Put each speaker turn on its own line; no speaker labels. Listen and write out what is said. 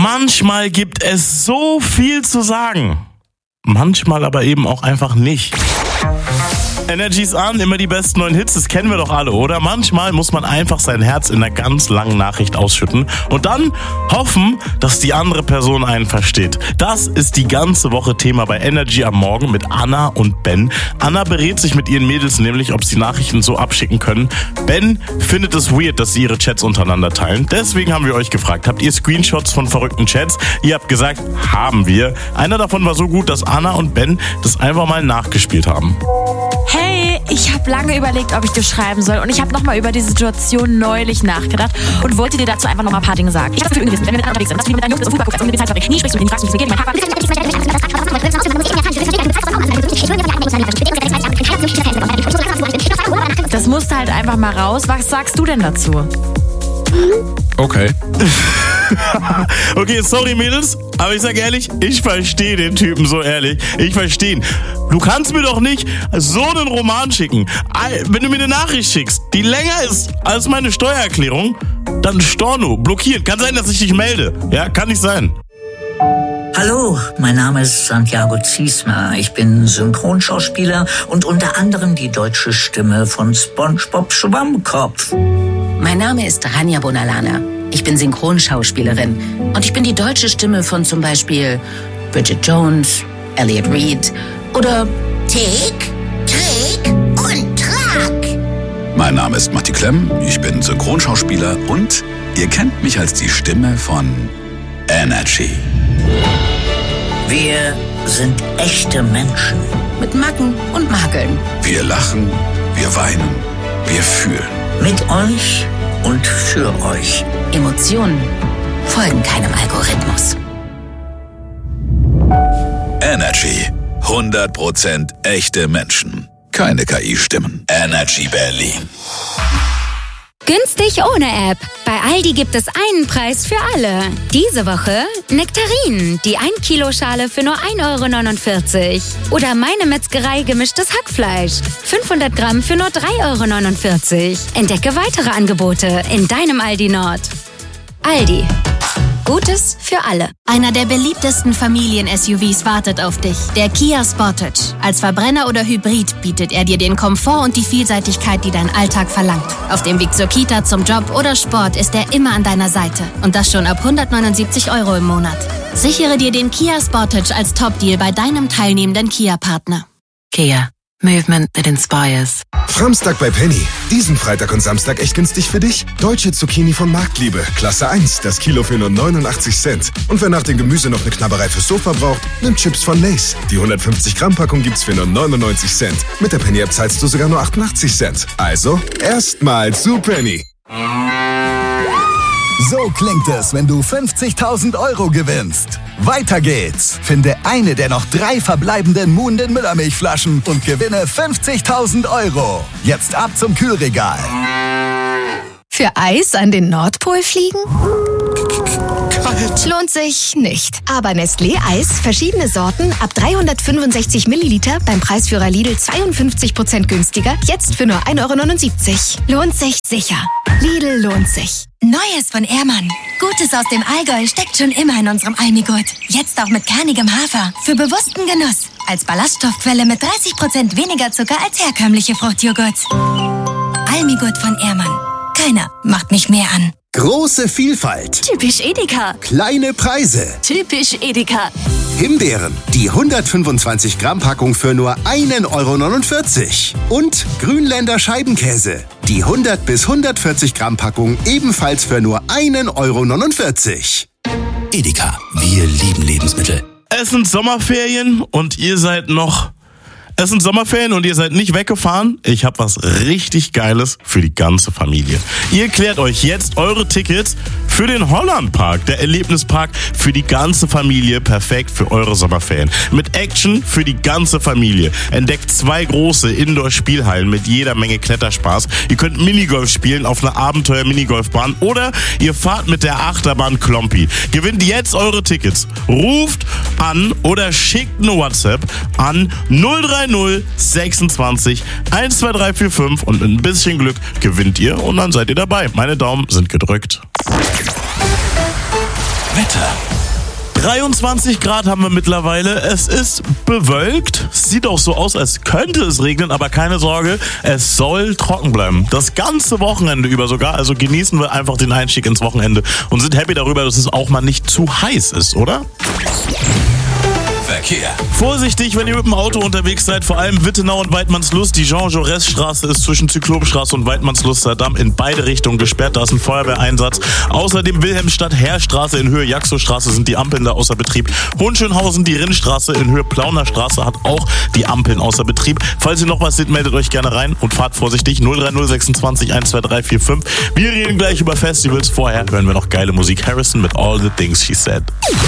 Manchmal gibt es so viel zu sagen. Manchmal aber eben auch einfach nicht. Energy ist an, immer die besten neuen Hits, das kennen wir doch alle, oder? Manchmal muss man einfach sein Herz in einer ganz langen Nachricht ausschütten und dann hoffen, dass die andere Person einen versteht. Das ist die ganze Woche Thema bei Energy am Morgen mit Anna und Ben. Anna berät sich mit ihren Mädels nämlich, ob sie Nachrichten so abschicken können. Ben findet es weird, dass sie ihre Chats untereinander teilen. Deswegen haben wir euch gefragt, habt ihr Screenshots von verrückten Chats? Ihr habt gesagt, haben wir. Einer davon war so gut, dass Anna und Ben das einfach mal nachgespielt haben.
Hey, ich habe lange überlegt, ob ich dir schreiben soll und ich habe nochmal über die Situation neulich nachgedacht und wollte dir dazu einfach nochmal ein paar Dinge sagen. Ich habe das Gefühl gewesen, wenn wir miteinander unterwegs sind, dass du mit deinem Jungs und Fußball guckst und mit den Zeit verbringst. Nie sprichst du mit denen, fragst du, wie es mir geht. Mein Papa... Das musste halt einfach mal raus. Was sagst du denn dazu?
Okay.
Okay, sorry Mädels, aber ich sag ehrlich, ich verstehe den Typen so ehrlich. Ich verstehe ihn. Du kannst mir doch nicht so einen Roman schicken. Wenn du mir eine Nachricht schickst, die länger ist als meine Steuererklärung, dann Storno, blockieren. Kann sein, dass ich dich melde. Ja, kann nicht sein.
Hallo, mein Name ist Santiago Ziesmer. Ich bin Synchronschauspieler und unter anderem die deutsche Stimme von SpongeBob Schwammkopf.
Mein Name ist Rania Bonalana. Ich bin Synchronschauspielerin und ich bin die deutsche Stimme von zum Beispiel Bridget Jones, Elliot Reed oder
Tick, Trick und Track.
Mein Name ist Matti Klemm, ich bin Synchronschauspieler und ihr kennt mich als die Stimme von Energy.
Wir sind echte Menschen.
mit Macken und Makeln.
Wir lachen, wir weinen, wir fühlen.
Mit euch und für euch.
Emotionen folgen keinem Algorithmus.
Energy. 100% echte Menschen. Keine KI-Stimmen. Energy Berlin.
Günstig ohne App. Bei Aldi gibt es einen Preis für alle. Diese Woche Nektarinen, die 1 Kilo Schale für nur 1,49 €. Oder Meine Metzgerei gemischtes Hackfleisch. 500 Gramm für nur 3,49 €. Entdecke weitere Angebote in deinem Aldi Nord. Aldi. Gutes für alle.
Einer der beliebtesten Familien-SUVs wartet auf dich. Der Kia Sportage. Als Verbrenner oder Hybrid bietet er dir den Komfort und die Vielseitigkeit, die dein Alltag verlangt. Auf dem Weg zur Kita, zum Job oder Sport ist er immer an deiner Seite. Und das schon ab 179 € im Monat. Sichere dir den Kia Sportage als Top-Deal bei deinem teilnehmenden Kia-Partner.
Kia. Movement that inspires.
Framstag bei Penny. Diesen Freitag und Samstag echt günstig für dich. Deutsche Zucchini von Marktliebe. Klasse 1. Das Kilo für nur 89 Cent. Und wer nach dem Gemüse noch eine Knabberei fürs Sofa braucht, nimmt Chips von Lay's. Die 150 Gramm Packung gibt's für nur 99 Cent. Mit der Penny App zahlst du sogar nur 88 Cent. Also, erstmal zu Penny.
So klingt es, wenn du 50.000 € gewinnst. Weiter geht's. Finde eine der noch 3 verbleibenden Moon den Müllermilchflaschen und gewinne 50.000 €. Jetzt ab zum Kühlregal.
Für Eis an den Nordpol fliegen? Lohnt sich nicht. Aber Nestlé Eis, verschiedene Sorten, ab 365 Milliliter, beim Preisführer Lidl 52% günstiger, jetzt für nur 1,79 €. Lohnt sich sicher. Lidl lohnt sich.
Neues von Ehrmann. Gutes aus dem Allgäu steckt schon immer in unserem Almigurt. Jetzt auch mit kernigem Hafer. Für bewussten Genuss. Als Ballaststoffquelle mit 30% weniger Zucker als herkömmliche Fruchtjoghurts. Almigurt von Ehrmann. Keiner macht mich mehr an.
Große Vielfalt.
Typisch Edeka.
Kleine Preise.
Typisch Edeka.
Himbeeren. Die 125 Gramm Packung für nur 1,49 €. Und Grünländer Scheibenkäse. Die 100 bis 140 Gramm Packung ebenfalls für nur 1,49 €.
Edeka. Wir lieben Lebensmittel.
Es sind Sommerferien und ihr seid nicht weggefahren. Ich habe was richtig Geiles für die ganze Familie. Ihr klärt euch jetzt eure Tickets für den Hollandpark, der Erlebnispark für die ganze Familie, perfekt für eure Sommerferien. Mit Action für die ganze Familie. Entdeckt 2 große Indoor-Spielhallen mit jeder Menge Kletterspaß. Ihr könnt Minigolf spielen auf einer Abenteuer-Minigolfbahn oder ihr fahrt mit der Achterbahn Klompi. Gewinnt jetzt eure Tickets. Ruft an oder schickt eine WhatsApp an 030 26 12345 und mit ein bisschen Glück gewinnt ihr und dann seid ihr dabei. Meine Daumen sind gedrückt.
Wetter.
23 Grad haben wir mittlerweile. Es ist bewölkt. Sieht auch so aus, als könnte es regnen, aber keine Sorge, es soll trocken bleiben. Das ganze Wochenende über sogar. Also genießen wir einfach den Einstieg ins Wochenende und sind happy darüber, dass es auch mal nicht zu heiß ist, oder?
Verkehr.
Vorsichtig, wenn ihr mit dem Auto unterwegs seid, vor allem Wittenau und Weidmannslust. Die Jean-Jaurès-Straße ist zwischen Zyklopstraße und Weidmannsluster Damm in beide Richtungen gesperrt. Da ist ein Feuerwehreinsatz. Außerdem Wilhelmstadt-Heerstraße in Höhe Jaxow-Straße sind die Ampeln da außer Betrieb. Hohenschönhausen, die Rinnstraße in Höhe Plauner-Straße hat auch die Ampeln außer Betrieb. Falls ihr noch was seht, meldet euch gerne rein und fahrt vorsichtig. 030 26 12345. Wir reden gleich über Festivals. Vorher hören wir noch geile Musik. Harrison mit All the Things She Said.